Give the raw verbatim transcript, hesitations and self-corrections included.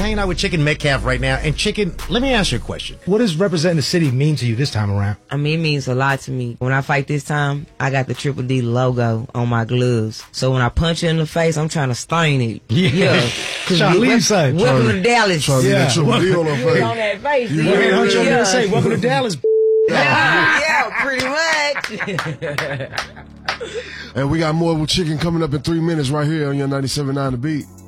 hanging out with Chicken Metcalf right now. And Chicken, let me ask you a question. What does representing the city mean to you this time around? I mean, it means a lot to me. When I fight this time, I got the Triple D logo on my gloves. So when I punch you in the face, I'm trying to stain it. Yeah. yeah. Charlie said. Welcome to Dallas. Charlie, yeah. that Triple D on her face. On that face. You can't hunch over there and say, welcome to Dallas. Yeah, yeah, pretty much. And we got more with Chicken coming up in three minutes right here on your ninety-seven point nine The Beat.